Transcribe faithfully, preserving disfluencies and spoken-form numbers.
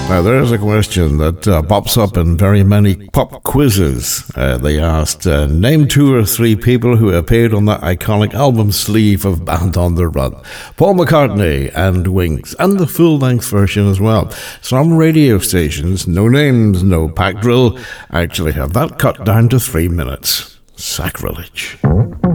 Now, there's a question that uh, pops up in very many pop quizzes. Uh, they asked, uh, name two or three people who appeared on that iconic album sleeve of Band on the Run. Paul McCartney and Wings, and the full-length version as well. Some radio stations, no names, no pack drill, actually have that cut down to three minutes. Sacrilege.